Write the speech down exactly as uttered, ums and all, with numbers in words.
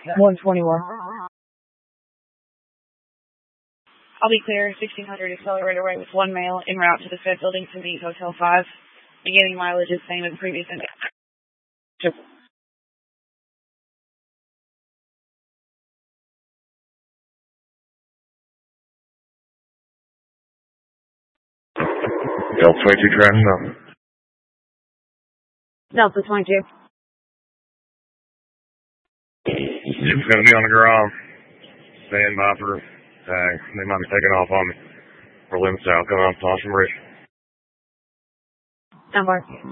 one twenty-one. I'll be clear, sixteen hundred accelerator rate with one male en route to the Fed building to meet Hotel five. Beginning mileage is same as previous index. Delta twenty-two tracking up. Delta twenty-two. It's going to be on the ground. Stand by for tag. They might be taking off on me. We're limit south, coming off Thompson Bridge. Stand by.